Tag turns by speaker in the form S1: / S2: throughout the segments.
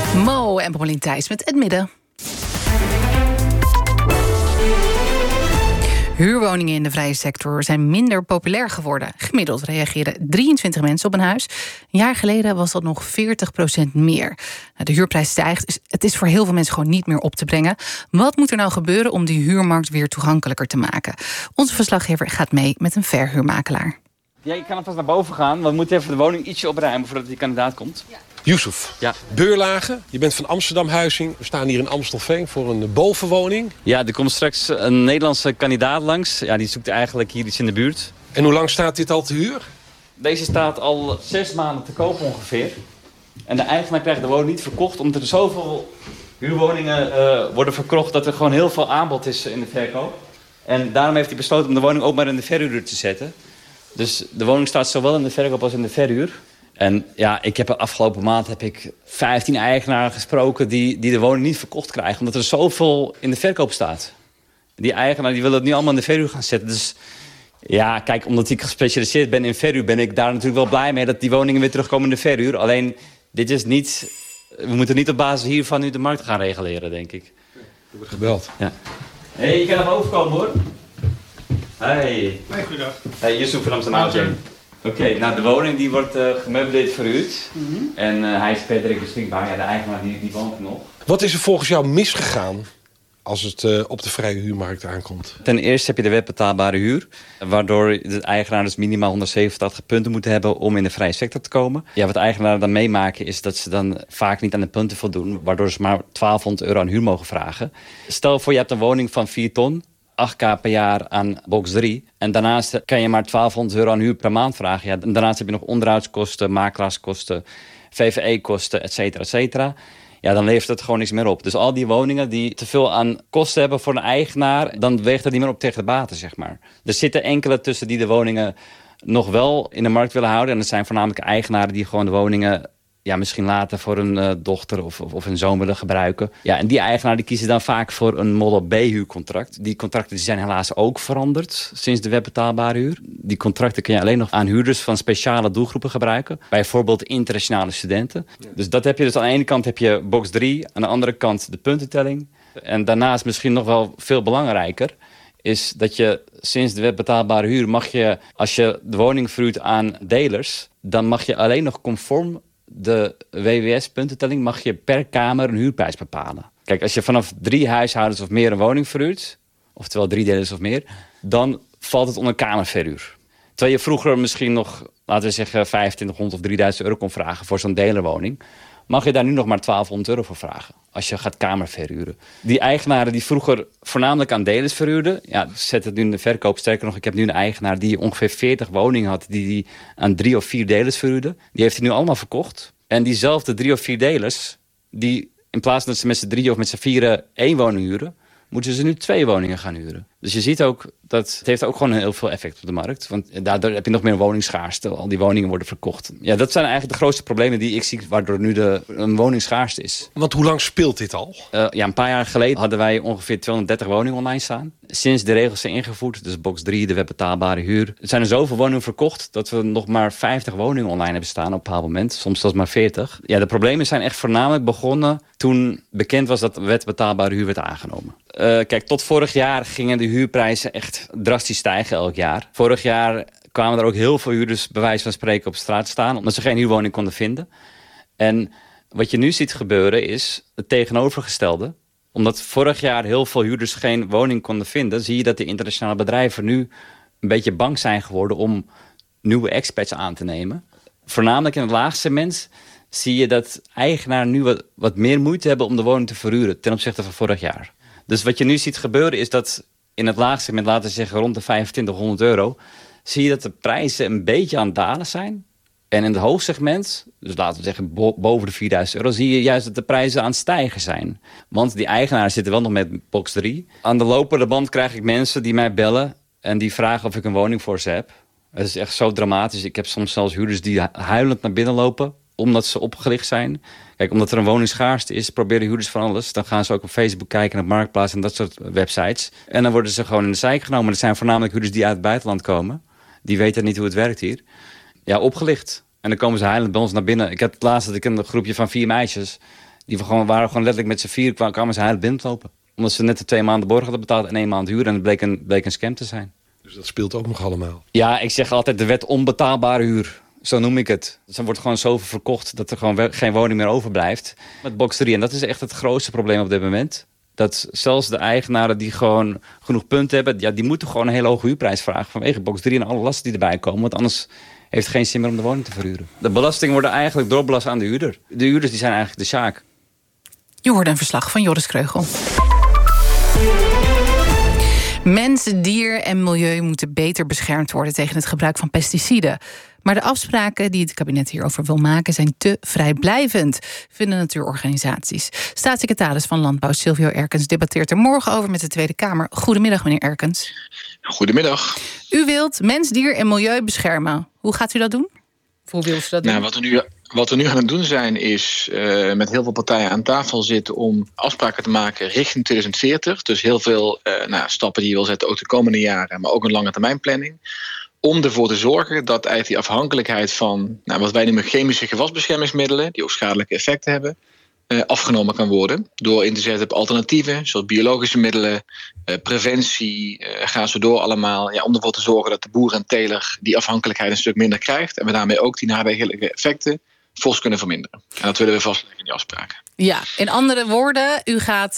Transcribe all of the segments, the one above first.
S1: Mo en Paulien Thijs met Het Midden. Huurwoningen in de vrije sector zijn minder populair geworden. Gemiddeld reageren 23 mensen op een huis. Een jaar geleden was dat nog 40% meer. De huurprijs stijgt, dus het is voor heel veel mensen gewoon niet meer op te brengen. Wat moet er nou gebeuren om die huurmarkt weer toegankelijker te maken? Onze verslaggever gaat mee met een verhuurmakelaar.
S2: Ja, je kan alvast naar boven gaan. We moeten even de woning ietsje opruimen voordat die kandidaat komt.
S3: Ja. Yusuf,
S2: ja.
S3: Beurlage, je bent van Amsterdam Huizing. We staan hier in Amstelveen voor een bovenwoning.
S2: Ja, er komt straks een Nederlandse kandidaat langs. Ja, die zoekt eigenlijk hier iets in de buurt.
S3: En hoe lang staat dit al te huur?
S2: Deze staat al 6 maanden te koop ongeveer. En de eigenaar krijgt de woning niet verkocht, omdat er zoveel huurwoningen worden verkocht dat er gewoon heel veel aanbod is in de verkoop. En daarom heeft hij besloten om de woning ook maar in de verhuur te zetten. Dus de woning staat zowel in de verkoop als in de verhuur. En ja, afgelopen maand heb ik 15 eigenaren gesproken die de woning niet verkocht krijgen, omdat er zoveel in de verkoop staat. Die eigenaar die willen het nu allemaal in de verhuur gaan zetten. Dus ja, kijk, omdat ik gespecialiseerd ben in verhuur, ben ik daar natuurlijk wel blij mee dat die woningen weer terugkomen in de verhuur. Alleen, dit is niet. We moeten niet op basis hiervan nu de markt gaan reguleren, denk ik.
S3: Er wordt gebeld.
S2: Ja. Hé, je kan naar boven komen, hoor. Hey.
S4: Hey, goeiedag.
S2: Hey, Yusuf van Amsterdam Housing. Oké, nou de woning die wordt gemeubileerd verhuurd. En hij is per direct beschikbaar. Ja, de eigenaar die woont er nog.
S3: Wat is er volgens jou misgegaan als het op de vrije huurmarkt aankomt?
S2: Ten eerste heb je de wetbetaalbare huur, waardoor de eigenaar dus minimaal 187 punten moeten hebben om in de vrije sector te komen. Ja, wat eigenaren dan meemaken is dat ze dan vaak niet aan de punten voldoen, waardoor ze maar €1200 aan huur mogen vragen. Stel voor je hebt een woning van 4 ton. 8k per jaar aan box 3. En daarnaast kan je maar €1200 aan huur per maand vragen. Ja, en daarnaast heb je nog onderhoudskosten, makelaarskosten, VVE-kosten, et cetera, et cetera. Ja, dan levert het gewoon niks meer op. Dus al die woningen die te veel aan kosten hebben voor een eigenaar, dan weegt het niet meer op tegen de baten, zeg maar. Er zitten enkele tussen die de woningen nog wel in de markt willen houden. En dat zijn voornamelijk eigenaren die gewoon de woningen misschien later voor een dochter of een zoon willen gebruiken. Ja, en die eigenaar die kiezen dan vaak voor een model B-huurcontract. Die contracten die zijn helaas ook veranderd sinds de wetbetaalbare huur. Die contracten kun je alleen nog aan huurders van speciale doelgroepen gebruiken. Bijvoorbeeld internationale studenten. Ja. Dus dat heb je. Dus aan de ene kant heb je box 3, aan de andere kant de puntentelling. En daarnaast misschien nog wel veel belangrijker is dat je sinds de wetbetaalbare huur mag je, als je de woning verhuurt aan delers, dan mag je alleen nog conform de WWS-puntentelling mag je per kamer een huurprijs bepalen. Kijk, als je vanaf 3 huishoudens of meer een woning verhuurt, oftewel 3 delers of meer, dan valt het onder kamerverhuur. Terwijl je vroeger misschien nog, laten we zeggen, €2500 of €3000 kon vragen voor zo'n delerwoning, mag je daar nu nog maar €1200 voor vragen als je gaat kamerverhuren. Die eigenaren die vroeger voornamelijk aan delers verhuurden, ja, zet het nu in de verkoop. Sterker nog, ik heb nu een eigenaar die ongeveer 40 woningen had die aan 3 of 4 delers verhuurde. Die heeft hij nu allemaal verkocht. En diezelfde 3 of 4 delers, die in plaats van dat ze met z'n 3 of met z'n 4 één woning huren, moeten ze nu 2 woningen gaan huren. Dus je ziet ook dat het heeft ook gewoon heel veel effect op de markt. Want daardoor heb je nog meer woningsschaarste. Al die woningen worden verkocht. Ja, dat zijn eigenlijk de grootste problemen die ik zie, waardoor nu een woningsschaarste is.
S3: Want hoe lang speelt dit al?
S2: Een paar jaar geleden hadden wij ongeveer 230 woningen online staan. Sinds de regels zijn ingevoerd, dus box 3, de wetbetaalbare huur, zijn er zoveel woningen verkocht dat we nog maar 50 woningen online hebben staan op een bepaald moment. Soms zelfs maar 40. Ja, de problemen zijn echt voornamelijk begonnen toen bekend was dat de wetbetaalbare huur werd aangenomen. Kijk, tot vorig jaar gingen de huurprijzen echt drastisch stijgen elk jaar. Vorig jaar kwamen er ook heel veel huurders bij wijze van spreken op straat staan, omdat ze geen huurwoning konden vinden. En wat je nu ziet gebeuren is het tegenovergestelde. Omdat vorig jaar heel veel huurders geen woning konden vinden, zie je dat de internationale bedrijven nu een beetje bang zijn geworden om nieuwe expats aan te nemen. Voornamelijk in het laagsegment zie je dat eigenaren nu wat meer moeite hebben om de woning te verhuren ten opzichte van vorig jaar. Dus wat je nu ziet gebeuren is dat in het laagsegment, laten we zeggen rond de €2500, zie je dat de prijzen een beetje aan het dalen zijn. En in het hoogsegment, dus laten we zeggen boven de €4000, zie je juist dat de prijzen aan het stijgen zijn. Want die eigenaren zitten wel nog met box 3. Aan de lopende band krijg ik mensen die mij bellen en die vragen of ik een woning voor ze heb. Het is echt zo dramatisch. Ik heb soms zelfs huurders die huilend naar binnen lopen omdat ze opgelicht zijn. Kijk, omdat er een woningsschaarste is, proberen huurders van alles. Dan gaan ze ook op Facebook kijken naar Marktplaats en dat soort websites. En dan worden ze gewoon in de zeik genomen. Dat zijn voornamelijk huurders die uit het buitenland komen. Die weten niet hoe het werkt hier. Ja, opgelicht. En dan komen ze huilend bij ons naar binnen. Ik heb het laatst dat ik een groepje van 4 meisjes. waren gewoon letterlijk met z'n 4 kwamen ze huilend binnenlopen. Omdat ze net de 2 maanden borg hadden betaald en 1 maand huur. En het bleek een scam te zijn.
S3: Dus dat speelt ook nog allemaal.
S2: Ja, ik zeg altijd de wet onbetaalbare huur. Zo noem ik het. Dus er wordt gewoon zoveel verkocht dat er gewoon geen woning meer overblijft. Met box 3. En dat is echt het grootste probleem op dit moment. Dat zelfs de eigenaren die gewoon genoeg punten hebben... Ja, die moeten gewoon een hele hoge huurprijs vragen... vanwege box 3 en alle lasten die erbij komen. Want anders heeft het geen zin meer om de woning te verhuren. De belastingen worden eigenlijk doorbelast aan de huurder. De huurders die zijn eigenlijk de sjaak.
S1: Je hoorde een verslag van Joris Kreugel. Mens, dier en milieu moeten beter beschermd worden tegen het gebruik van pesticiden. Maar de afspraken die het kabinet hierover wil maken zijn te vrijblijvend, vinden natuurorganisaties. Staatssecretaris van Landbouw Silvio Erkens debatteert er morgen over met de Tweede Kamer. Goedemiddag, meneer Erkens.
S4: Goedemiddag.
S1: U wilt mens, dier en milieu beschermen. Hoe gaat u dat doen? Hoe wilt u dat doen?
S4: Wat we nu aan het doen zijn is met heel veel partijen aan tafel zitten om afspraken te maken richting 2040. Dus heel veel stappen die je wil zetten, ook de komende jaren, maar ook een lange termijn planning. Om ervoor te zorgen dat eigenlijk die afhankelijkheid van wat wij noemen chemische gewasbeschermingsmiddelen, die ook schadelijke effecten hebben, afgenomen kan worden. Door in te zetten op alternatieven, zoals biologische middelen, preventie, gaan zo door allemaal. Ja, om ervoor te zorgen dat de boer en teler die afhankelijkheid een stuk minder krijgt. En we daarmee ook die nadelige effecten fors kunnen verminderen. En dat willen we vastleggen in die afspraken. Ja,
S1: in andere woorden, u gaat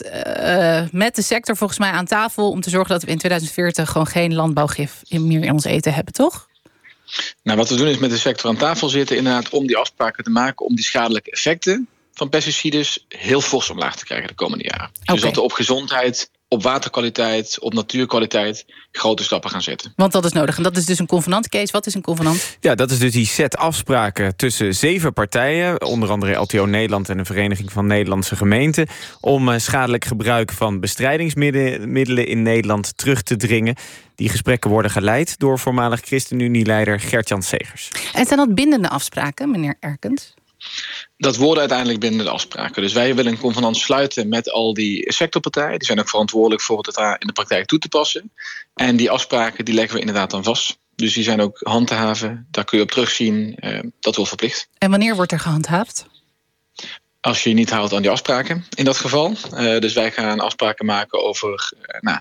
S1: met de sector volgens mij aan tafel om te zorgen dat we in 2040 gewoon geen landbouwgif meer in ons eten hebben, toch?
S4: Nou, wat we doen is met de sector aan tafel zitten inderdaad om die afspraken te maken om die schadelijke effecten van pesticides heel fors omlaag te krijgen de komende jaren. Okay. Dus dat we op gezondheid, op waterkwaliteit, op natuurkwaliteit grote stappen gaan zetten.
S1: Want dat is nodig. En dat is dus een convenant. Kees, wat is een convenant?
S5: Ja, dat is dus die set afspraken tussen 7 partijen, onder andere LTO Nederland en de Vereniging van Nederlandse Gemeenten, om schadelijk gebruik van bestrijdingsmiddelen in Nederland terug te dringen. Die gesprekken worden geleid door voormalig ChristenUnie-leider Gert-Jan Segers.
S1: En zijn dat bindende afspraken, meneer Erkens?
S4: Dat worden uiteindelijk bindende afspraken. Dus wij willen een convenant sluiten met al die sectorpartijen. Die zijn ook verantwoordelijk voor het daar in de praktijk toe te passen. En die afspraken die leggen we inderdaad dan vast. Dus die zijn ook handhaven. Daar kun je op terugzien. Dat wordt verplicht.
S1: En wanneer wordt er gehandhaafd?
S4: Als je je niet houdt aan die afspraken, in dat geval. Dus wij gaan afspraken maken over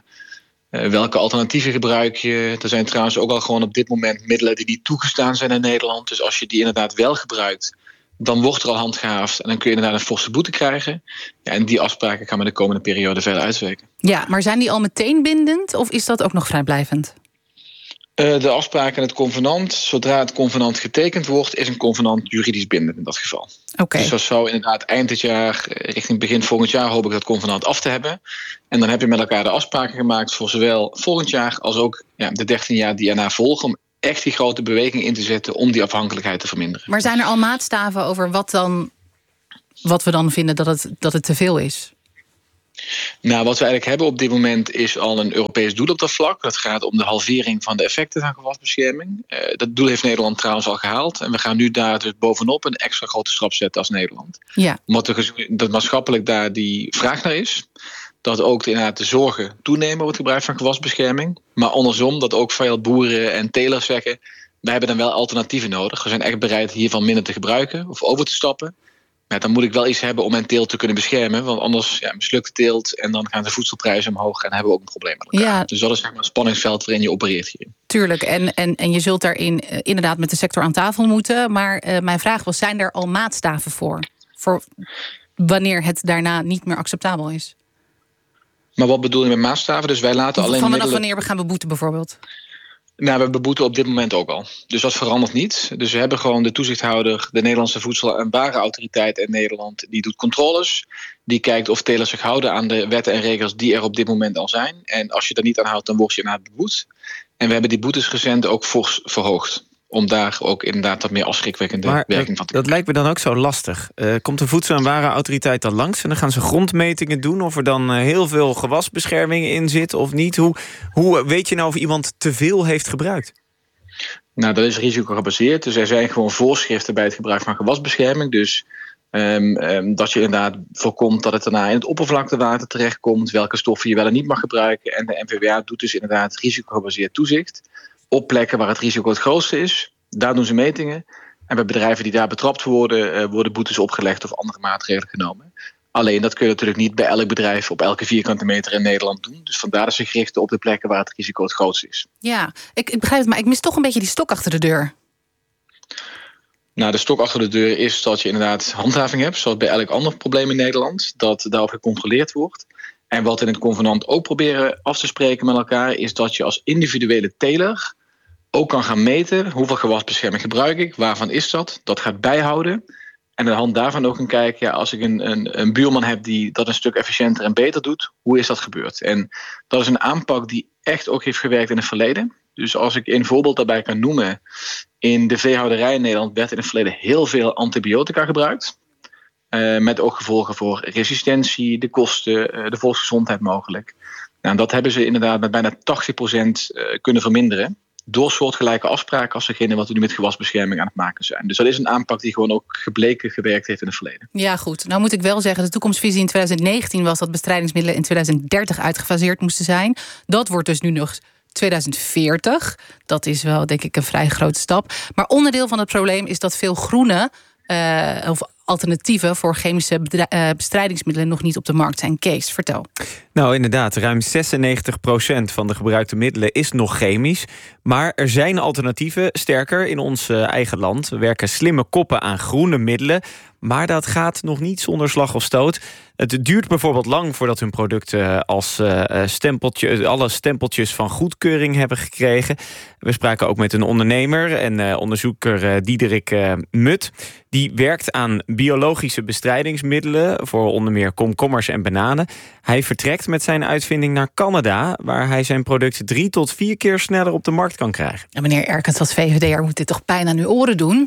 S4: welke alternatieven gebruik je. Er zijn trouwens ook al gewoon op dit moment middelen die niet toegestaan zijn in Nederland. Dus als je die inderdaad wel gebruikt, dan wordt er al handgehaafd en dan kun je inderdaad een forse boete krijgen. Ja, en die afspraken gaan we de komende periode verder uitwerken.
S1: Ja, maar zijn die al meteen bindend of is dat ook nog vrijblijvend?
S4: De afspraken en het convenant, zodra het convenant getekend wordt, is een convenant juridisch bindend in dat geval.
S1: Okay.
S4: Dus dat zou inderdaad eind dit jaar, richting begin volgend jaar, hoop ik dat convenant af te hebben. En dan heb je met elkaar de afspraken gemaakt voor zowel volgend jaar als ook de 13 jaar die erna volgen, om echt die grote beweging in te zetten om die afhankelijkheid te verminderen.
S1: Maar zijn er al maatstaven over wat we dan vinden dat het te veel is?
S4: Nou, wat we eigenlijk hebben op dit moment is al een Europees doel op dat vlak. Dat gaat om de halvering van de effecten van gewasbescherming. Dat doel heeft Nederland trouwens al gehaald. En we gaan nu daar dus bovenop een extra grote stap zetten als Nederland. Ja. Omdat dat maatschappelijk daar die vraag naar is. Dat ook inderdaad de zorgen toenemen over het gebruik van gewasbescherming. Maar andersom, dat ook veel boeren en telers zeggen, wij hebben dan wel alternatieven nodig. We zijn echt bereid hiervan minder te gebruiken of over te stappen. Maar dan moet ik wel iets hebben om mijn teelt te kunnen beschermen. Want anders mislukt de teelt en dan gaan de voedselprijzen omhoog en hebben we ook een probleem met elkaar. Ja. Dus dat is zeg maar het spanningsveld waarin je opereert hierin.
S1: Tuurlijk, en je zult daarin inderdaad met de sector aan tafel moeten. Maar mijn vraag was, zijn er al maatstaven voor wanneer het daarna niet meer acceptabel is?
S4: Maar wat bedoel je met maatstaven? Dus wij laten alleen
S1: vanaf wanneer we gaan beboeten bijvoorbeeld?
S4: Nou, we beboeten op dit moment ook al. Dus dat verandert niet. Dus we hebben gewoon de toezichthouder, de Nederlandse Voedsel- en Warenautoriteit in Nederland, die doet controles. Die kijkt of telers zich houden aan de wetten en regels die er op dit moment al zijn. En als je er niet aan houdt, dan word je inderdaad beboet. En we hebben die boetes recent ook fors verhoogd. Om daar ook inderdaad wat meer afschrikwekkende werking van te krijgen. Dat
S5: lijkt me dan ook zo lastig. Komt de Voedsel- en Warenautoriteit dan langs en dan gaan ze grondmetingen doen of er dan heel veel gewasbescherming in zit of niet? Hoe weet je nou of iemand te veel heeft gebruikt?
S4: Nou, dat is risicogebaseerd. Dus er zijn gewoon voorschriften bij het gebruik van gewasbescherming. Dus dat je inderdaad voorkomt dat het daarna in het oppervlaktewater terechtkomt, welke stoffen je wel en niet mag gebruiken. En de NVWA doet dus inderdaad risicogebaseerd toezicht op plekken waar het risico het grootste is. Daar doen ze metingen. En bij bedrijven die daar betrapt worden, worden boetes opgelegd of andere maatregelen genomen. Alleen dat kun je natuurlijk niet bij elk bedrijf op elke vierkante meter in Nederland doen. Dus vandaar dat ze gerichten op de plekken waar het risico het grootst is.
S1: Ja, ik begrijp het, maar ik mis toch een beetje die stok achter de deur.
S4: Nou, de stok achter de deur is dat je inderdaad handhaving hebt, zoals bij elk ander probleem in Nederland, dat daarop gecontroleerd wordt. En wat we in het convenant ook proberen af te spreken met elkaar, is dat je als individuele teler ook kan gaan meten hoeveel gewasbescherming gebruik ik, waarvan is dat, dat gaat bijhouden. En aan de hand daarvan ook gaan kijken, als ik een buurman heb die dat een stuk efficiënter en beter doet, hoe is dat gebeurd? En dat is een aanpak die echt ook heeft gewerkt in het verleden. Dus als ik een voorbeeld daarbij kan noemen, in de veehouderij in Nederland werd in het verleden heel veel antibiotica gebruikt. Met ook gevolgen voor resistentie, de kosten, de volksgezondheid mogelijk. Nou, dat hebben ze inderdaad met bijna 80% kunnen verminderen. Door soortgelijke afspraken als degene wat we nu met gewasbescherming aan het maken zijn. Dus dat is een aanpak die gewoon ook gebleken gewerkt heeft in het verleden.
S1: Ja, goed. Nou moet ik wel zeggen, de toekomstvisie in 2019 was dat bestrijdingsmiddelen in 2030 uitgefaseerd moesten zijn. Dat wordt dus nu nog 2040. Dat is wel, denk ik, een vrij grote stap. Maar onderdeel van het probleem is dat veel groene of alternatieven voor chemische bestrijdingsmiddelen nog niet op de markt zijn. Kees, vertel.
S5: Nou, inderdaad, ruim 96% van de gebruikte middelen is nog chemisch. Maar er zijn alternatieven. Sterker, in ons eigen land werken slimme koppen aan groene middelen. Maar dat gaat nog niet zonder slag of stoot. Het duurt bijvoorbeeld lang voordat hun producten als alle stempeltjes van goedkeuring hebben gekregen. We spraken ook met een ondernemer en onderzoeker Diederik Mut. Die werkt aan biologische bestrijdingsmiddelen voor onder meer komkommers en bananen. Hij vertrekt met zijn uitvinding naar Canada, waar hij zijn product 3 tot 4 keer sneller op de markt kan krijgen.
S1: Ja, meneer Erkens, als VVD'er moet dit toch pijn aan uw oren doen?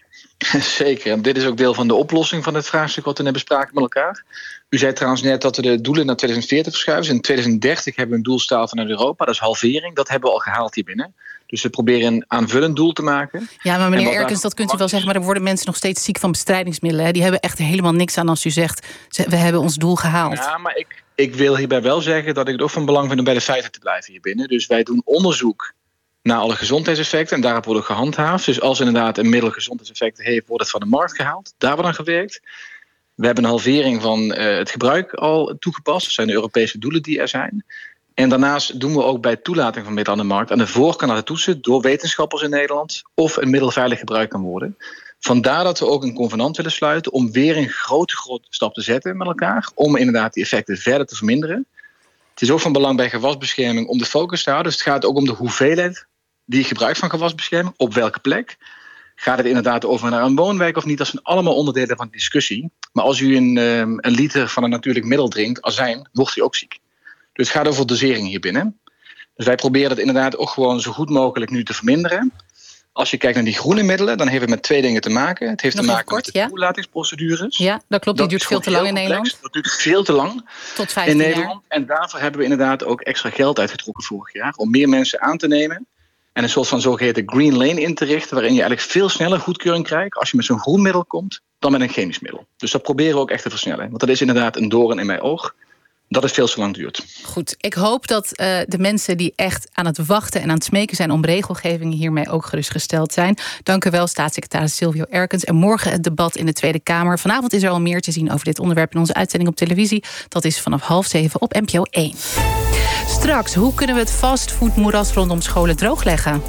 S4: Zeker, en dit is ook deel van de oplossing van het vraagstuk wat we net bespraken met elkaar. U zei trouwens net dat we de doelen naar 2040 verschuiven. Dus in 2030 hebben we een doel stellen vanuit Europa, dat is halvering. Dat hebben we al gehaald hier binnen. Dus we proberen een aanvullend doel te maken.
S1: Ja, maar meneer Erkens, dat kunt u wel zeggen, maar er worden mensen nog steeds ziek van bestrijdingsmiddelen. Hè? Die hebben echt helemaal niks aan als u zegt, we hebben ons doel gehaald.
S4: Ja, maar ik wil hierbij wel zeggen dat ik het ook van belang vind om bij de feiten te blijven hier binnen. Dus wij doen onderzoek naar alle gezondheidseffecten en daarop wordt ook gehandhaafd. Dus als inderdaad een middel gezondheidseffecten heeft, wordt het van de markt gehaald. Daar wordt aan gewerkt. We hebben een halvering van het gebruik al toegepast. Dat zijn de Europese doelen die er zijn. En daarnaast doen we ook bij toelating van middelen aan de markt aan de voorkant laten toetsen door wetenschappers in Nederland of een middel veilig gebruikt kan worden. Vandaar dat we ook een convenant willen sluiten om weer een grote stap te zetten met elkaar, om inderdaad die effecten verder te verminderen. Het is ook van belang bij gewasbescherming om de focus te houden. Dus het gaat ook om de hoeveelheid die je gebruikt van gewasbescherming, op welke plek. Gaat het inderdaad over naar een woonwijk of niet? Dat zijn allemaal onderdelen van de discussie. Maar als u een liter van een natuurlijk middel drinkt, azijn, wordt u ook ziek. Dus het gaat over dosering hier binnen. Dus wij proberen dat inderdaad ook gewoon zo goed mogelijk nu te verminderen. Als je kijkt naar die groene middelen, dan heeft het met 2 dingen te maken. Het heeft te maken met de toelatingsprocedures.
S1: Ja, dat klopt. Die duurt veel te lang in Nederland.
S4: Dat duurt veel te lang
S1: tot 15
S4: in Nederland. En daarvoor hebben we inderdaad ook extra geld uitgetrokken vorig jaar om meer mensen aan te nemen en een soort van zogeheten green lane in te richten, waarin je eigenlijk veel sneller goedkeuring krijgt als je met zo'n groen middel komt dan met een chemisch middel. Dus dat proberen we ook echt te versnellen. Want dat is inderdaad een doorn in mijn oog, dat het veel te lang duurt.
S1: Goed, ik hoop dat de mensen die echt aan het wachten en aan het smeken zijn om regelgeving hiermee ook gerustgesteld zijn. Dank u wel, staatssecretaris Silvio Erkens. En morgen het debat in de Tweede Kamer. Vanavond is er al meer te zien over dit onderwerp in onze uitzending op televisie. Dat is vanaf 6:30 op NPO 1. Straks, hoe kunnen we het fastfoodmoeras rondom scholen droogleggen?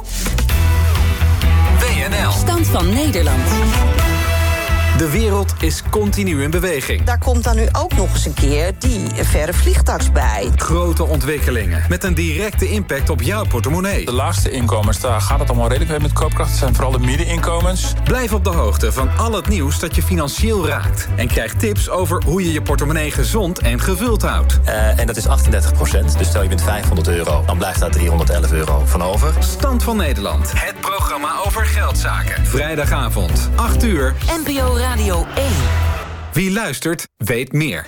S6: WNL. Stand van Nederland. De wereld is continu in beweging.
S7: Daar komt dan nu ook nog eens een keer die verre vliegtax bij.
S6: Grote ontwikkelingen met een directe impact op jouw portemonnee.
S8: De laagste inkomens, daar gaat het allemaal redelijk mee met koopkracht. Het zijn vooral de middeninkomens.
S6: Blijf op de hoogte van al het nieuws dat je financieel raakt. En krijg tips over hoe je je portemonnee gezond en gevuld houdt.
S9: En dat is 38%. Dus stel je bent €500, dan blijft daar €311 van over.
S6: Stand van Nederland. Het programma over geldzaken. Vrijdagavond, 8:00.
S7: NPO Radio 1.
S6: Wie luistert, weet meer.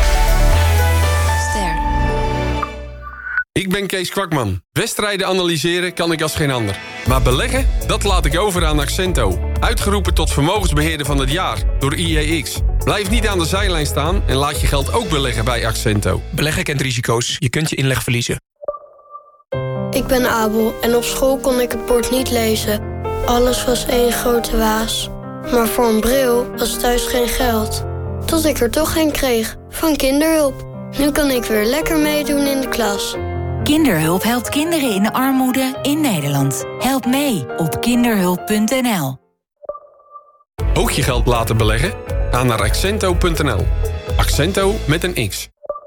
S7: Ster.
S3: Ik ben Kees Kwakman. Wedstrijden analyseren kan ik als geen ander. Maar beleggen, dat laat ik over aan Accento. Uitgeroepen tot vermogensbeheerder van het jaar door IEX. Blijf niet aan de zijlijn staan en laat je geld ook beleggen bij Accento.
S10: Beleggen kent risico's. Je kunt je inleg verliezen.
S11: Ik ben Abel en op school kon ik het bord niet lezen. Alles was één grote waas. Maar voor een bril was thuis geen geld. tot ik er toch een kreeg, van Kinderhulp. Nu kan ik weer lekker meedoen in de klas.
S12: Kinderhulp helpt kinderen in armoede in Nederland. Help mee op kinderhulp.nl.
S3: Ook je geld laten beleggen? Ga naar Accento.nl. Accento met een X.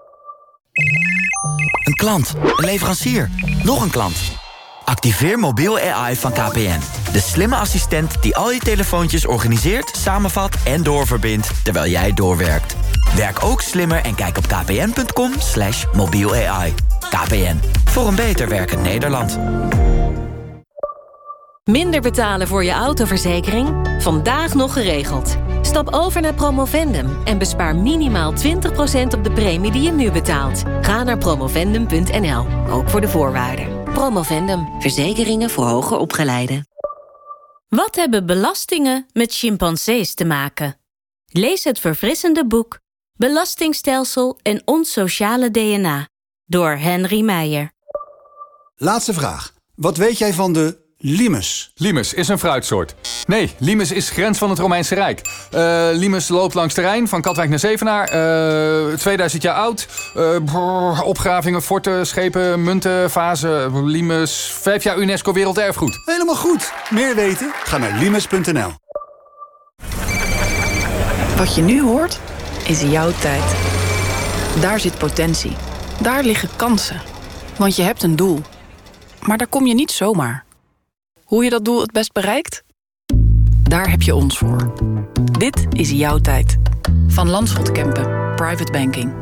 S13: Een klant, een leverancier, nog een klant. Activeer mobiel AI van KPN. De slimme assistent die al je telefoontjes organiseert, samenvat en doorverbindt terwijl jij doorwerkt. Werk ook slimmer en kijk op kpn.com/mobiel-AI. KPN, voor een beter werkend Nederland.
S14: Minder betalen voor je autoverzekering? Vandaag nog geregeld. Stap over naar Promovendum en bespaar minimaal 20% op de premie die je nu betaalt. Ga naar promovendum.nl, ook voor de voorwaarden. Promovendum, verzekeringen voor hoger opgeleiden.
S15: Wat hebben belastingen met chimpansees te maken? Lees het verfrissende boek Belastingstelsel en ons sociale DNA door Henry Meijer.
S16: Laatste vraag. Wat weet jij van de limes?
S17: Limes is een fruitsoort. Nee, limes is grens van het Romeinse Rijk. Limes loopt langs de Rijn, van Katwijk naar Zevenaar. 2000 jaar oud. Opgravingen, forten, schepen, munten, vazen. Limes, 5 jaar UNESCO Werelderfgoed.
S16: Helemaal goed. Meer weten? Ga naar limes.nl.
S18: Wat je nu hoort, is jouw tijd. Daar zit potentie. Daar liggen kansen. Want je hebt een doel. Maar daar kom je niet zomaar. Hoe je dat doel het best bereikt? Daar heb je ons voor. Dit is jouw tijd. Van Landschot Kempen. Private Banking.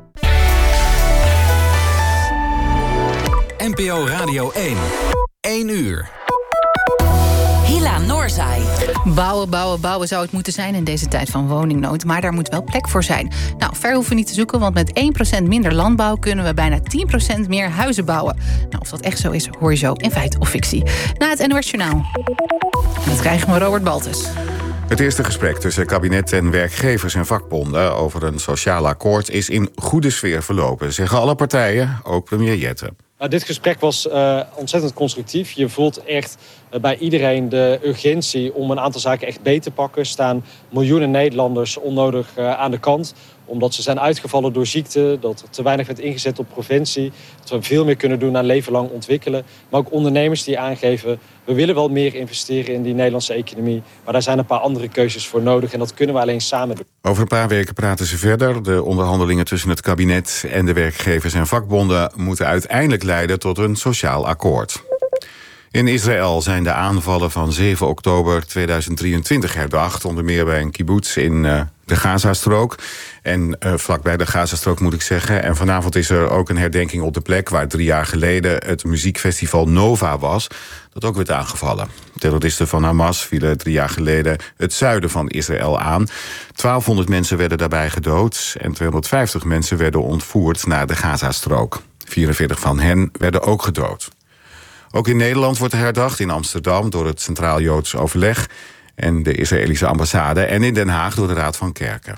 S6: NPO Radio 1. 1 uur.
S12: Hila Noorzai.
S1: Bouwen, bouwen, bouwen zou het moeten zijn in deze tijd van woningnood. Maar daar moet wel plek voor zijn. Nou, ver hoeven we niet te zoeken, want met 1% minder landbouw kunnen we bijna 10% meer huizen bouwen. Nou, of dat echt zo is, hoor je zo in feit of fictie. Na het NOS Journaal. En dat krijgen we Robert Baltus.
S19: Het eerste gesprek tussen kabinet en werkgevers en vakbonden over een sociaal akkoord is in goede sfeer verlopen, zeggen alle partijen, ook premier Jette.
S20: Dit gesprek was ontzettend constructief. Je voelt echt bij iedereen de urgentie om een aantal zaken echt beter te pakken. Er staan miljoenen Nederlanders onnodig aan de kant. Omdat ze zijn uitgevallen door ziekte, dat er te weinig werd ingezet op preventie. Dat we veel meer kunnen doen aan leven lang ontwikkelen. Maar ook ondernemers die aangeven, we willen wel meer investeren in die Nederlandse economie. Maar daar zijn een paar andere keuzes voor nodig en dat kunnen we alleen samen doen.
S19: Over een paar weken praten ze verder. De onderhandelingen tussen het kabinet en de werkgevers en vakbonden moeten uiteindelijk leiden tot een sociaal akkoord. In Israël zijn de aanvallen van 7 oktober 2023 herdacht. Onder meer bij een kibbutz in de Gazastrook. En vlakbij de Gazastrook moet ik zeggen. En vanavond is er ook een herdenking op de plek waar 3 jaar geleden het muziekfestival Nova was. Dat ook werd aangevallen. Terroristen van Hamas vielen 3 jaar geleden het zuiden van Israël aan. 1200 mensen werden daarbij gedood. En 250 mensen werden ontvoerd naar de Gazastrook. 44 van hen werden ook gedood. Ook in Nederland wordt er herdacht, in Amsterdam door het Centraal Joods Overleg en de Israëlische ambassade en in Den Haag door de Raad van Kerken.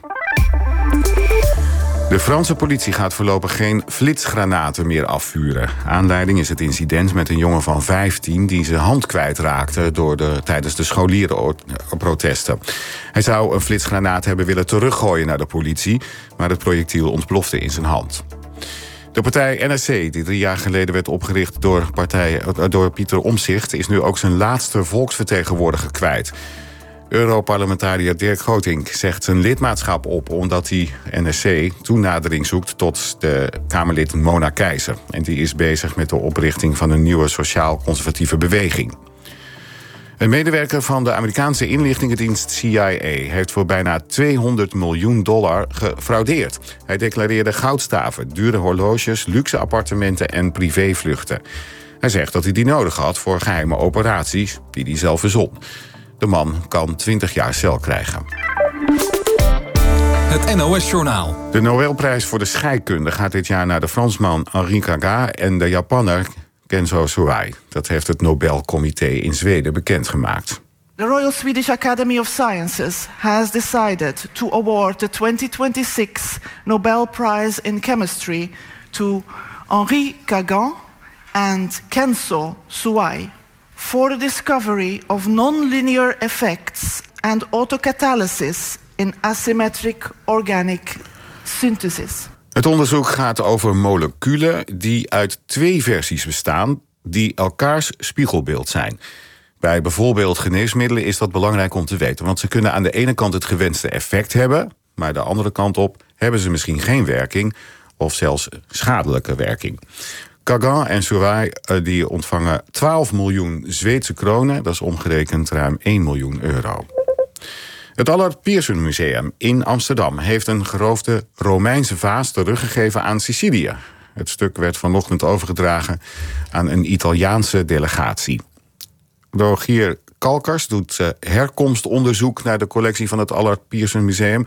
S19: De Franse politie gaat voorlopig geen flitsgranaten meer afvuren. Aanleiding is het incident met een jongen van 15 die zijn hand kwijtraakte tijdens de scholierenprotesten. Hij zou een flitsgranaat hebben willen teruggooien naar de politie, maar het projectiel ontplofte in zijn hand. De partij NSC, die 3 jaar geleden werd opgericht door Pieter Omtzigt, is nu ook zijn laatste volksvertegenwoordiger kwijt. Europarlementariër Dirk Grotink zegt zijn lidmaatschap op omdat hij NSC toenadering zoekt tot de Kamerlid Mona Keizer. En die is bezig met de oprichting van een nieuwe sociaal-conservatieve beweging. Een medewerker van de Amerikaanse inlichtingendienst CIA heeft voor bijna $200 miljoen gefraudeerd. Hij declareerde goudstaven, dure horloges, luxe appartementen en privévluchten. Hij zegt dat hij die nodig had voor geheime operaties die hij zelf verzon. De man kan 20 jaar cel krijgen.
S6: Het NOS-journaal.
S19: De Nobelprijs voor de scheikunde gaat dit jaar naar de Fransman Henri Kaga en de Japanner Kenzo Suai. Dat heeft het Nobelcomité in Zweden bekendgemaakt.
S21: The Royal Swedish Academy of Sciences has decided to award the 2026 Nobel Prize in Chemistry to Henri Kagan and Kenzo Suai for the discovery of nonlinear effects and autocatalysis in asymmetric organic synthesis.
S19: Het onderzoek gaat over moleculen die uit 2 versies bestaan die elkaars spiegelbeeld zijn. Bij bijvoorbeeld geneesmiddelen is dat belangrijk om te weten, want ze kunnen aan de ene kant het gewenste effect hebben, maar de andere kant op hebben ze misschien geen werking of zelfs schadelijke werking. Kagan en Surai die ontvangen 12 miljoen Zweedse kronen, dat is omgerekend ruim 1 miljoen euro. Het Allard Pierson Museum in Amsterdam heeft een geroofde Romeinse vaas teruggegeven aan Sicilië. Het stuk werd vanochtend overgedragen aan een Italiaanse delegatie. Rogier Kalkers doet herkomstonderzoek naar de collectie van het Allard Pierson Museum.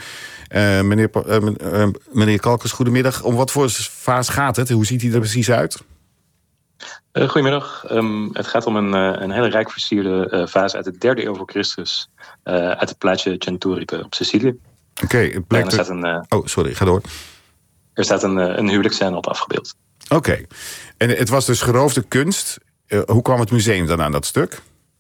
S19: Meneer Kalkers, goedemiddag. Om wat voor vaas gaat het? Hoe ziet hij er precies uit?
S2: Goedemiddag. Het gaat om een hele rijk versierde vaas uit de 3e eeuw voor Christus. Uit het plaatsje Centuripe op Sicilië.
S19: Oké, het blijkt... sorry, ga door.
S2: Er staat een huwelijksscène op afgebeeld.
S19: Oké. En het was dus geroofde kunst. Hoe kwam het museum dan aan dat stuk?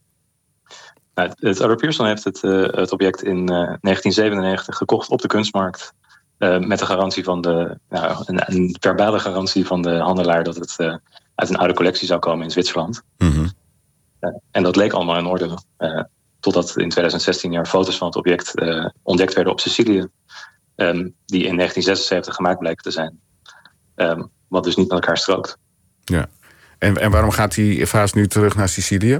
S2: Nou, het Allard Pierson heeft het object in 1997 gekocht op de kunstmarkt. Met de garantie van een verbale garantie van de handelaar dat het uit een oude collectie zou komen in Zwitserland. Mm-hmm. En dat leek allemaal in orde. Totdat in 2016 er foto's van het object ontdekt werden op Sicilië. Die in 1976 gemaakt blijken te zijn. Wat dus niet met elkaar strookt.
S19: Ja. En waarom gaat die vaas nu terug naar Sicilië?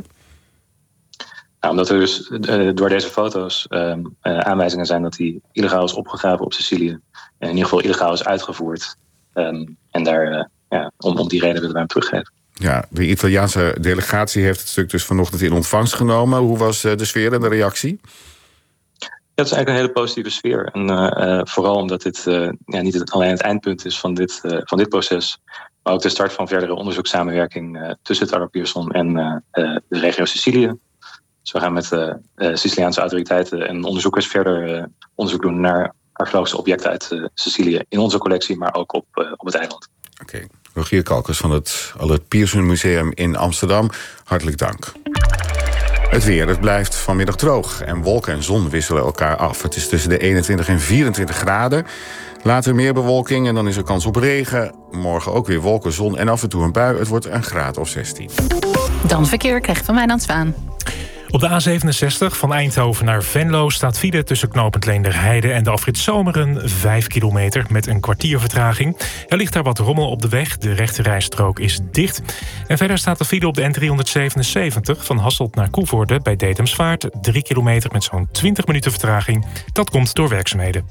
S2: Nou, omdat er dus door deze foto's aanwijzingen zijn dat hij illegaal is opgegraven op Sicilië. En in ieder geval illegaal is uitgevoerd. En daar, om die reden willen wij hem teruggeven.
S19: Ja, de Italiaanse delegatie heeft het stuk dus vanochtend in ontvangst genomen. Hoe was de sfeer en de reactie?
S2: Ja, het is eigenlijk een hele positieve sfeer. En vooral omdat dit niet alleen het eindpunt is van dit proces, maar ook de start van verdere onderzoekssamenwerking tussen het Allard Pierson en de regio Sicilië. Dus we gaan met Siciliaanse autoriteiten en onderzoekers verder onderzoek doen naar archeologische objecten uit Sicilië in onze collectie, maar ook op het eiland.
S19: Oké. Rogier Kalkers van het Allard Pierson Museum in Amsterdam. Hartelijk dank. Het weer, het blijft vanmiddag droog en wolken en zon wisselen elkaar af. Het is tussen de 21 en 24 graden. Later meer bewolking en dan is er kans op regen. Morgen ook weer wolken, zon en af en toe een bui. Het wordt een graad of 16.
S1: Dan verkeer krijgt van Wijnand Zwaan.
S22: Op de A67 van Eindhoven naar Venlo staat file tussen knooppunt Leenderheide en de afrit Zomeren 5 kilometer met een kwartier vertraging. Er ligt daar wat rommel op de weg, de rechterrijstrook is dicht. En verder staat de file op de N377 van Hasselt naar Koevoorde bij Dedemsvaart 3 kilometer met zo'n 20 minuten vertraging. Dat komt door werkzaamheden.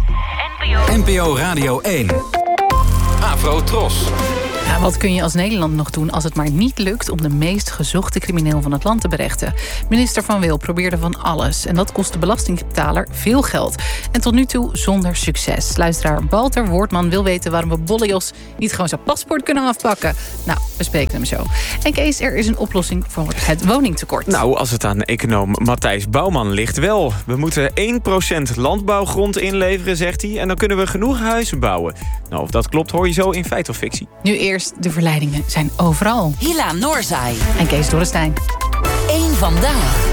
S6: NPO Radio 1. Afro Tros.
S1: Ja, wat kun je als Nederland nog doen als het maar niet lukt om de meest gezochte crimineel van het land te berechten? Minister Van Wil probeerde van alles en dat kost de belastingbetaler veel geld. En tot nu toe zonder succes. Luisteraar Walter Woordman wil weten waarom we Bollejos niet gewoon zijn paspoort kunnen afpakken. Nou, we spreken hem zo. En Kees, er is een oplossing voor het woningtekort.
S5: Nou, als het aan econoom Matthijs Bouwman ligt wel. We moeten 1% landbouwgrond inleveren, zegt hij, en dan kunnen we genoeg huizen bouwen. Nou, of dat klopt hoor je zo in Feit of Fictie.
S1: Nu eerst, de verleidingen zijn overal.
S12: Hila Noorzaai
S1: En Kees Dorrestein.
S12: Eén vandaag.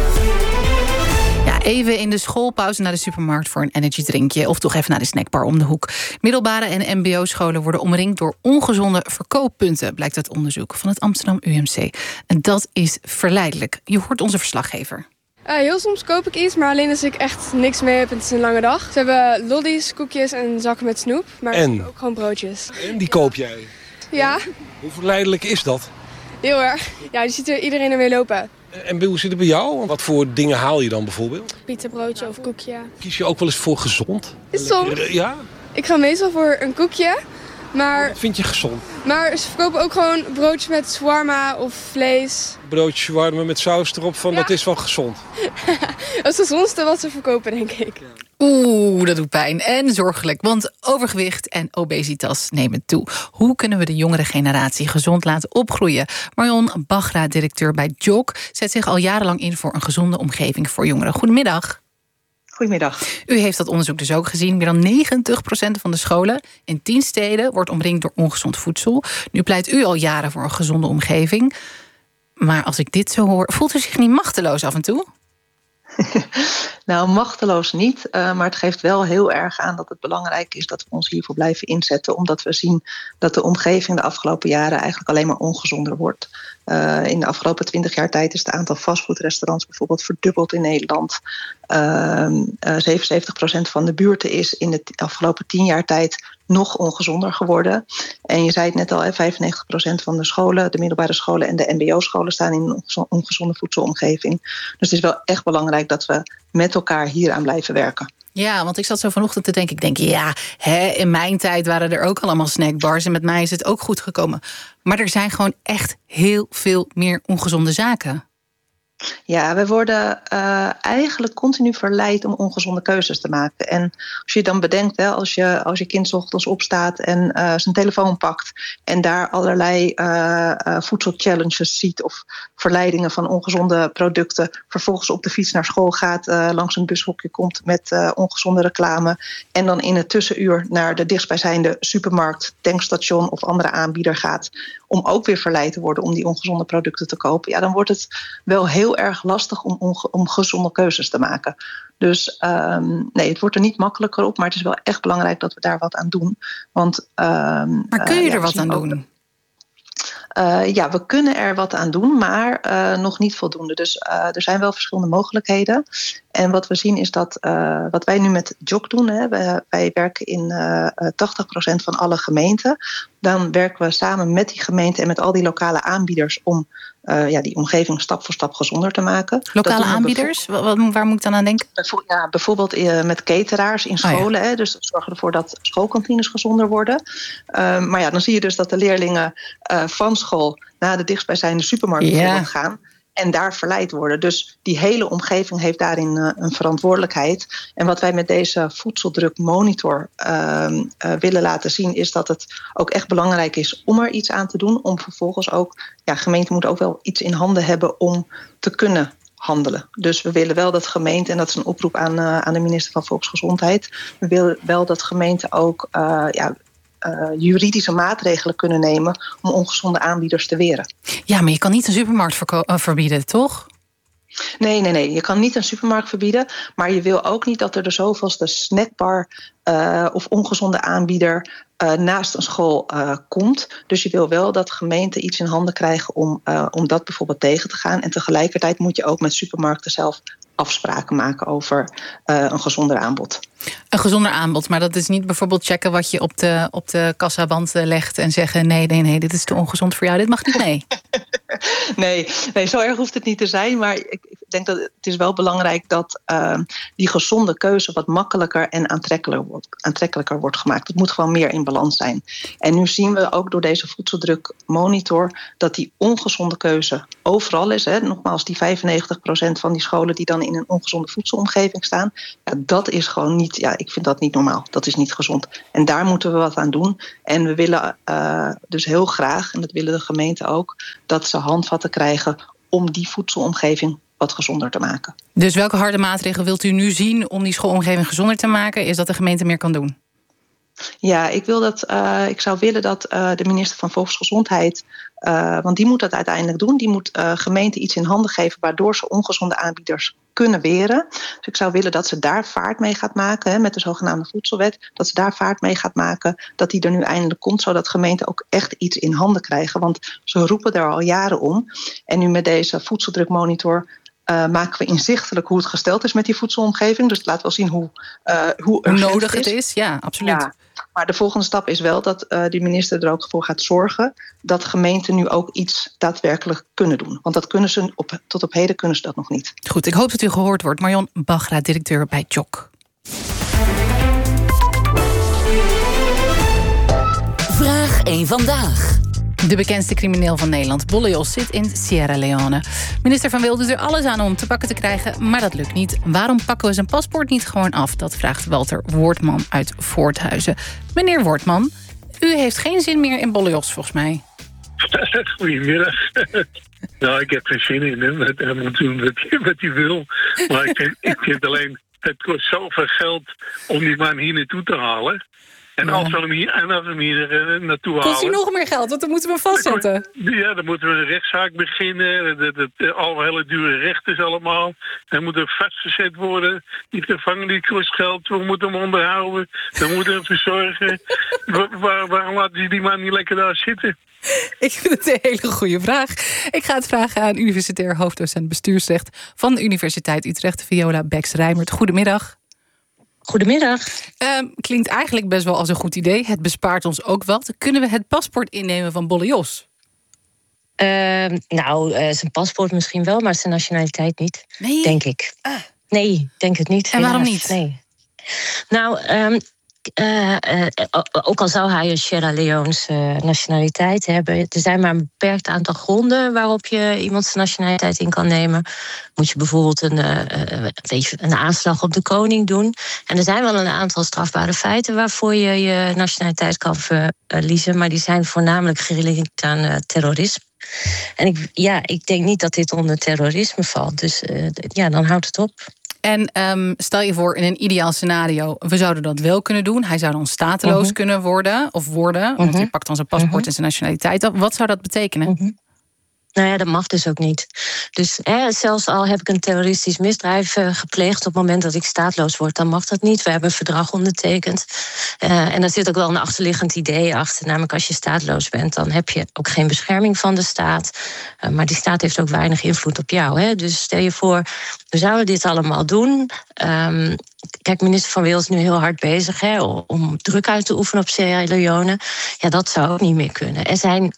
S1: Ja, even in de schoolpauze naar de supermarkt voor een energiedrinkje of toch even naar de snackbar om de hoek. Middelbare en mbo-scholen worden omringd door ongezonde verkooppunten, blijkt uit onderzoek van het Amsterdam UMC. En dat is verleidelijk. Je hoort onze verslaggever.
S23: Heel soms koop ik iets, maar alleen als ik echt niks mee heb en het is een lange dag. Ze hebben lollies, koekjes en zakken met snoep, maar ook gewoon broodjes.
S24: En die koop jij?
S23: Ja.
S24: Hoe verleidelijk is dat?
S23: Heel erg. Ja, je ziet er iedereen ermee lopen.
S24: En hoe zit het bij jou? Wat voor dingen haal je dan bijvoorbeeld?
S23: Pizzabroodje of koekje.
S24: Kies je ook wel eens voor gezond?
S23: Soms.
S24: Ja?
S23: Ik ga meestal voor een koekje, maar...
S24: Wat vind je gezond?
S23: Maar ze verkopen ook gewoon broodjes met shawarma of vlees.
S24: Broodjes shawarma met saus erop, dat is wel gezond.
S23: Dat is het gezondste wat ze verkopen, denk ik.
S1: Oeh, dat doet pijn en zorgelijk, want overgewicht en obesitas nemen toe. Hoe kunnen we de jongere generatie gezond laten opgroeien? Marion Bagra, directeur bij JOG, zet zich al jarenlang in voor een gezonde omgeving voor jongeren. Goedemiddag.
S25: Goedemiddag.
S1: U heeft dat onderzoek dus ook gezien. Meer dan 90% van de scholen in 10 steden wordt omringd door ongezond voedsel. Nu pleit u al jaren voor een gezonde omgeving. Maar als ik dit zo hoor, voelt u zich niet machteloos af en toe?
S4: Nou, machteloos niet. Maar het geeft wel heel erg aan dat het belangrijk is dat we ons hiervoor blijven inzetten. Omdat we zien dat de omgeving de afgelopen jaren eigenlijk alleen maar ongezonder wordt. In de afgelopen 20 jaar tijd is het aantal fastfoodrestaurants bijvoorbeeld verdubbeld in Nederland. 77% van de buurten is in de afgelopen 10 jaar tijd nog ongezonder geworden. En je zei het net al, 95% van de scholen, de middelbare scholen en de mbo-scholen staan in een ongezonde voedselomgeving. Dus het is wel echt belangrijk dat we met elkaar hieraan blijven werken.
S1: Ja, want ik zat zo vanochtend te denken, in mijn tijd waren er ook allemaal snackbars en met mij is het ook goed gekomen. Maar er zijn gewoon echt heel veel meer ongezonde zaken.
S4: Ja, we worden eigenlijk continu verleid om ongezonde keuzes te maken. En als je dan bedenkt, als je kind 's ochtends opstaat en zijn telefoon pakt en daar allerlei voedselchallenges ziet of verleidingen van ongezonde producten, vervolgens op de fiets naar school gaat, langs een bushokje komt met ongezonde reclame en dan in het tussenuur naar de dichtstbijzijnde supermarkt, tankstation of andere aanbieder gaat om ook weer verleid te worden om die ongezonde producten te kopen, ja, dan wordt het wel heel erg lastig om gezonde keuzes te maken. Dus nee, het wordt er niet makkelijker op, maar het is wel echt belangrijk dat we daar wat aan doen. Want,
S1: maar kun je er wat aan doen?
S4: Ja, we kunnen er wat aan doen, maar nog niet voldoende. Dus er zijn wel verschillende mogelijkheden. En wat we zien is dat wat wij nu met JOC doen, wij werken in 80% van alle gemeenten. Dan werken we samen met die gemeente en met al die lokale aanbieders om die omgeving stap voor stap gezonder te maken.
S1: Lokale aanbieders? Waar moet ik dan aan denken?
S4: Bijvoorbeeld met cateraars in scholen. Oh, dus dat zorgen ervoor dat schoolkantines gezonder worden. Maar ja, dan zie je dus dat de leerlingen van school naar de dichtstbijzijnde supermarkt bijvoorbeeld gaan. En daar verleid worden. Dus die hele omgeving heeft daarin een verantwoordelijkheid. En wat wij met deze voedseldrukmonitor willen laten zien, is dat het ook echt belangrijk is om er iets aan te doen. Om vervolgens ook, gemeenten moeten ook wel iets in handen hebben om te kunnen handelen. Dus we willen wel dat gemeenten, en dat is een oproep aan de minister van Volksgezondheid, we willen wel dat gemeenten ook juridische maatregelen kunnen nemen om ongezonde aanbieders te weren. Ja,
S1: maar je kan niet een supermarkt verbieden, toch?
S4: Nee. Je kan niet een supermarkt verbieden, maar je wil ook niet dat er de zoveelste snackbar of ongezonde aanbieder naast een school komt. Dus je wil wel dat gemeenten iets in handen krijgen om dat bijvoorbeeld tegen te gaan. En tegelijkertijd moet je ook met supermarkten zelf afspraken maken over een gezonder aanbod.
S1: Een gezonder aanbod, maar dat is niet bijvoorbeeld checken wat je op de kassaband legt en zeggen nee, dit is te ongezond voor jou, dit mag niet mee.
S4: Nee, zo erg hoeft het niet te zijn, maar ik denk dat het is wel belangrijk dat die gezonde keuze wat makkelijker en aantrekkelijker wordt gemaakt. Het moet gewoon meer in balans zijn. En nu zien we ook door deze voedseldrukmonitor dat die ongezonde keuze overal is. Nogmaals, die 95% van die scholen die dan in een ongezonde voedselomgeving staan, dat is gewoon niet, ik vind dat niet normaal. Dat is niet gezond. En daar moeten we wat aan doen. En we willen dus heel graag, en dat willen de gemeenten ook, dat ze handvatten krijgen om die voedselomgeving wat gezonder te maken.
S1: Dus welke harde maatregelen wilt u nu zien om die schoolomgeving gezonder te maken? Is dat de gemeente meer kan doen?
S4: Ja, ik zou willen dat de minister van Volksgezondheid, want die moet dat uiteindelijk doen, die moet gemeenten iets in handen geven waardoor ze ongezonde aanbieders kunnen weren. Dus ik zou willen dat ze daar vaart mee gaat maken, met de zogenaamde voedselwet, dat ze daar vaart mee gaat maken, dat die er nu eindelijk komt, zodat gemeenten ook echt iets in handen krijgen. Want ze roepen er al jaren om. En nu met deze voedseldrukmonitor maken we inzichtelijk hoe het gesteld is met die voedselomgeving. Dus het laat wel zien hoe
S1: nodig het is. Ja, absoluut. Ja,
S4: maar de volgende stap is wel dat de minister er ook voor gaat zorgen dat gemeenten nu ook iets daadwerkelijk kunnen doen. Want dat kunnen ze tot op heden kunnen ze dat nog niet.
S1: Goed, ik hoop dat u gehoord wordt. Marion Bagra, directeur bij JOC.
S12: Vraag 1 vandaag.
S1: De bekendste crimineel van Nederland, Bollejos, zit in Sierra Leone. Minister Van Wil doet er alles aan om te pakken te krijgen, maar dat lukt niet. Waarom pakken we zijn paspoort niet gewoon af? Dat vraagt Walter Woordman uit Voorthuizen. Meneer Woordman, u heeft geen zin meer in Bollejos, volgens mij.
S7: Goedemiddag. Nou, ik heb geen zin in hem. Hij moet doen wat hij wil. Maar ik vind alleen, het kost zoveel geld om die man hier naartoe te halen. En als we hem hier naartoe halen...
S1: Kost hij nog meer geld, want dan moeten we vastzetten.
S7: Ja, dan moeten we een rechtszaak beginnen. Al hele dure rechters allemaal. Hij moet er vastgezet worden. Die gevangenis kost geld. We moeten hem onderhouden. We moeten hem verzorgen. Waarom laten ze die man niet lekker daar zitten?
S1: Ik vind het een hele goede vraag. Ik ga het vragen aan universitair hoofddocent bestuursrecht van de Universiteit Utrecht, Viola Beks-Rijmert. Goedemiddag.
S8: Goedemiddag.
S1: Klinkt eigenlijk best wel als een goed idee. Het bespaart ons ook wat. Kunnen we het paspoort innemen van Bolle Jos?
S8: Zijn paspoort misschien wel, maar zijn nationaliteit niet.
S1: Nee?
S8: Denk ik. Nee, denk het niet.
S1: En waarom niet?
S8: Nee. Ook al zou hij een Sierra Leone's nationaliteit hebben, er zijn maar een beperkt aantal gronden waarop je iemands nationaliteit in kan nemen. Moet je bijvoorbeeld een aanslag op de koning doen. En er zijn wel een aantal strafbare feiten waarvoor je je nationaliteit kan verliezen, maar die zijn voornamelijk gerelateerd aan terrorisme. En ik denk niet dat dit onder terrorisme valt. Dus dan houdt het op.
S1: En stel je voor, in een ideaal scenario, we zouden dat wel kunnen doen. Hij zou dan stateloos kunnen worden. Want hij pakt dan zijn paspoort en zijn nationaliteit af. Wat zou dat betekenen?
S8: Nou ja, dat mag dus ook niet. Dus zelfs al heb ik een terroristisch misdrijf gepleegd op het moment dat ik staatloos word, dan mag dat niet. We hebben een verdrag ondertekend. En daar zit ook wel een achterliggend idee achter. Namelijk als je staatloos bent, dan heb je ook geen bescherming van de staat. Maar die staat heeft ook weinig invloed op jou. Hè? Dus stel je voor, we zouden dit allemaal doen. Kijk, minister Van Wil is nu heel hard bezig om druk uit te oefenen op Sierra Leone. Ja, dat zou ook niet meer kunnen. En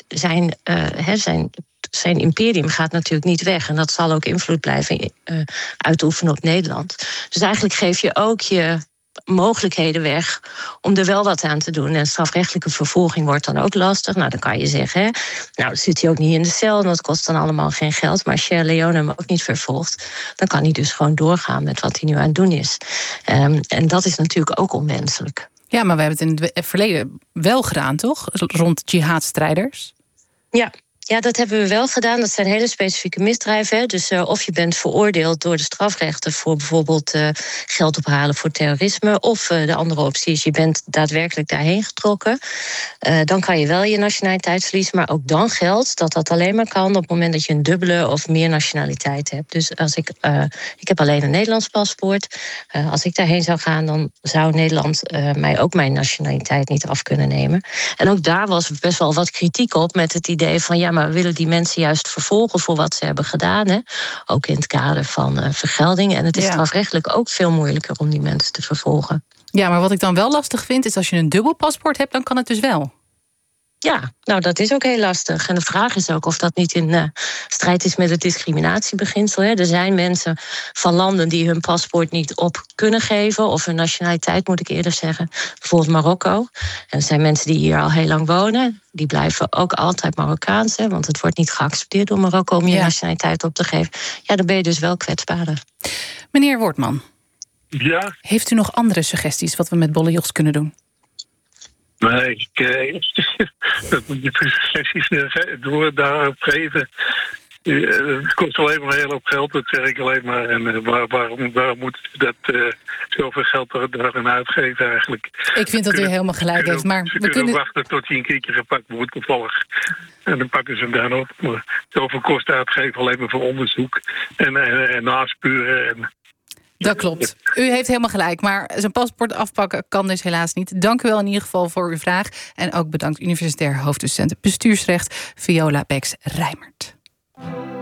S8: zijn imperium gaat natuurlijk niet weg. En dat zal ook invloed blijven uitoefenen op Nederland. Dus eigenlijk geef je ook je mogelijkheden weg om er wel wat aan te doen. En strafrechtelijke vervolging wordt dan ook lastig. Nou, dan kan je zeggen, dan zit hij ook niet in de cel en dat kost dan allemaal geen geld. Maar als Sierra Leone hem ook niet vervolgt, dan kan hij dus gewoon doorgaan met wat hij nu aan het doen is. En dat is natuurlijk ook onwenselijk.
S1: Ja, maar we hebben het in het verleden wel gedaan, toch? Rond jihadstrijders.
S8: Ja, dat hebben we wel gedaan. Dat zijn hele specifieke misdrijven. Dus of je bent veroordeeld door de strafrechter voor bijvoorbeeld geld ophalen voor terrorisme. Of de andere optie is, je bent daadwerkelijk daarheen getrokken. Dan kan je wel je nationaliteit verliezen. Maar ook dan geldt dat dat alleen maar kan op het moment dat je een dubbele of meer nationaliteit hebt. Dus als ik heb alleen een Nederlands paspoort. Als ik daarheen zou gaan, dan zou Nederland mij ook mijn nationaliteit niet af kunnen nemen. En ook daar was best wel wat kritiek op met het idee van maar we willen die mensen juist vervolgen voor wat ze hebben gedaan. Hè? Ook in het kader van vergelding. En het is strafrechtelijk ook veel moeilijker om die mensen te vervolgen.
S1: Ja, maar wat ik dan wel lastig vind, is als je een dubbel paspoort hebt, dan kan het dus wel.
S8: Ja, nou dat is ook heel lastig. En de vraag is ook of dat niet in strijd is met het discriminatiebeginsel. Hè. Er zijn mensen van landen die hun paspoort niet op kunnen geven, of hun nationaliteit moet ik eerder zeggen. Bijvoorbeeld Marokko. En er zijn mensen die hier al heel lang wonen. Die blijven ook altijd Marokkaans, hè, want het wordt niet geaccepteerd door Marokko om je nationaliteit op te geven. Ja, dan ben je dus wel kwetsbaarder.
S1: Meneer Wortman.
S7: Ja?
S1: Heeft u nog andere suggesties wat we met Bolle Jos kunnen doen?
S7: Nee, dat moet je suggesties daarop geven. Het kost alleen maar heel veel geld, dat zeg ik alleen maar. En waarom moet dat zoveel geld daarin uitgeven eigenlijk?
S1: Ik vind dat u helemaal gelijk heeft. Maar
S7: we kunnen wachten tot hij een keertje gepakt wordt toevallig. En dan pakken ze hem dan op. Maar zoveel kosten uitgeven alleen maar voor onderzoek en naspuren en...
S1: Dat klopt. U heeft helemaal gelijk. Maar zijn paspoort afpakken kan dus helaas niet. Dank u wel in ieder geval voor uw vraag. En ook bedankt universitair hoofddocent bestuursrecht Viola Beks-Rijmert.